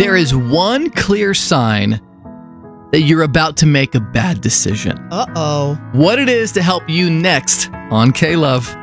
There is one clear sign that you're about to make a bad decision. Uh-oh. What it is to help you next on K-Love.